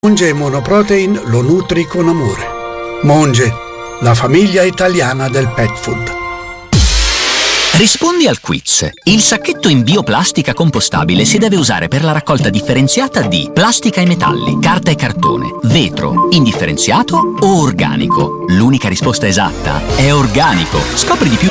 Monge Monoprotein lo nutri con amore. Monge, la famiglia italiana del pet food. Rispondi al quiz. Il sacchetto in bioplastica compostabile si deve usare per la raccolta differenziata di plastica e metalli, carta e cartone, vetro, indifferenziato o organico. L'unica risposta esatta è organico. Scopri di più